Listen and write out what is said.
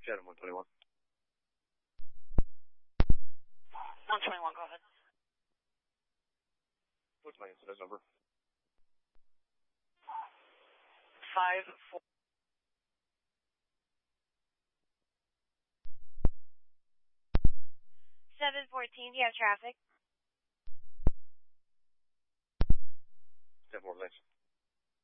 Chatham 121. 121, go ahead. What's my incident number? 5-4. 714, do you have traffic? 10-4, thanks.